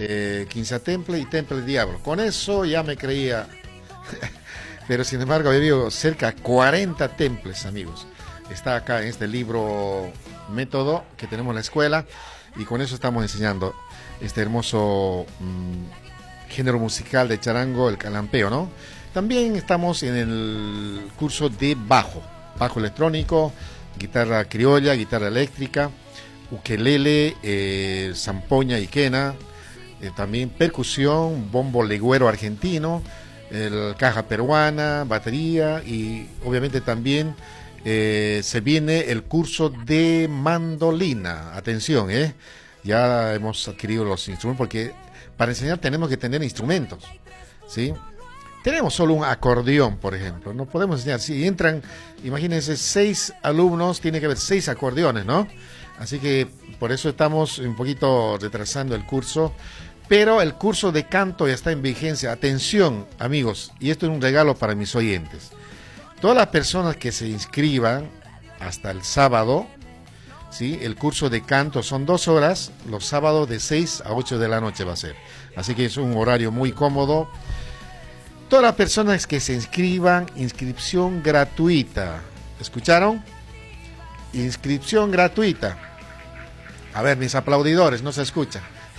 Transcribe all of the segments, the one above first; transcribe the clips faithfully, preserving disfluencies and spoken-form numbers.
eh, quince Temple y Temple Diablo. Con eso ya me creía, pero sin embargo he vivido cerca de cuarenta temples, amigos. Está acá en este libro método que tenemos en la escuela y con eso estamos enseñando este hermoso mmm, género musical de charango, el calampeo, ¿no? También estamos en el curso de bajo, bajo electrónico, guitarra criolla, guitarra eléctrica, ukelele, eh, zampoña y quena, eh, también percusión, bombo legüero argentino, el caja peruana, batería y obviamente también eh, se viene el curso de mandolina. Atención, eh, ya hemos adquirido los instrumentos porque para enseñar tenemos que tener instrumentos, ¿sí? Tenemos solo un acordeón, por ejemplo, no podemos enseñar. Si entran, imagínense, seis alumnos, tiene que haber seis acordeones, ¿no? Así que por eso estamos un poquito retrasando el curso, pero el curso de canto ya está en vigencia. Atención, amigos, y esto es un regalo para mis oyentes. Todas las personas que se inscriban hasta el sábado, ¿sí? El curso de canto son dos horas, los sábados de seis a ocho de la noche va a ser. Así que es un horario muy cómodo. Todas las personas que se inscriban, inscripción gratuita. ¿Escucharon? Inscripción gratuita. A ver, mis aplaudidores, no se escucha.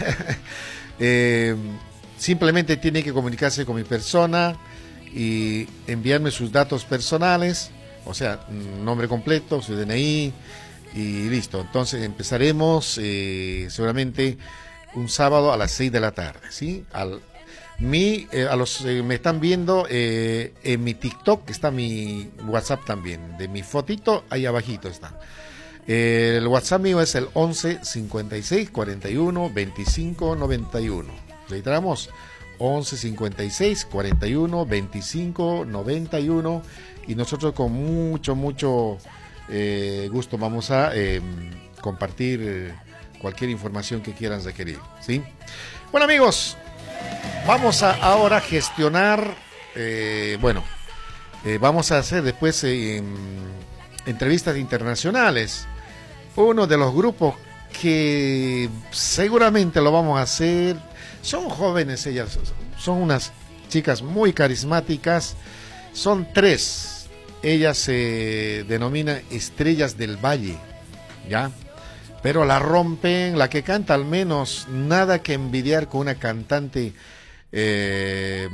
eh, simplemente tiene que comunicarse con mi persona y enviarme sus datos personales, o sea, nombre completo, su D N I y listo. Entonces empezaremos eh, seguramente un sábado a las seis de la tarde, ¿sí? Al, mi, eh, a los eh, me están viendo eh, en mi TikTok, está mi WhatsApp también, de mi fotito, ahí abajito está. Eh, el WhatsApp mío es el once cincuenta y seis cuarenta y uno veinticinco noventa y uno. Reiteramos, once cincuenta y seis cuarenta y uno veinticinco noventa y uno y nosotros con mucho, mucho eh, gusto vamos a eh, compartir eh, cualquier información que quieran requerir, ¿sí? Bueno, amigos, vamos a ahora gestionar, eh, bueno, eh, vamos a hacer después eh, entrevistas internacionales. Uno de los grupos que seguramente lo vamos a hacer, son jóvenes ellas, son unas chicas muy carismáticas, son tres, ellas se denominan Estrellas del Valle, ¿ya? Pero la rompen, la que canta al menos nada que envidiar con una cantante eh,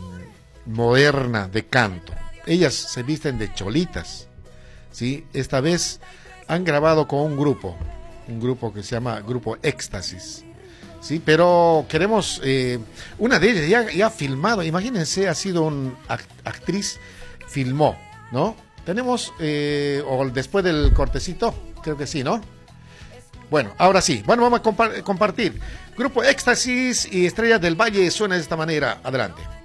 moderna de canto. Ellas se visten de cholitas, ¿sí? Esta vez han grabado con un grupo, un grupo que se llama Grupo Éxtasis, ¿sí? Pero queremos, eh, una de ellas ya, ya ha filmado, imagínense, ha sido una actriz, filmó, ¿no? Tenemos, eh, o después del cortecito, creo que sí, ¿no? Bueno, ahora sí, bueno, vamos a compa- compartir. Grupo Éxtasis y Estrellas del Valle suena de esta manera, adelante.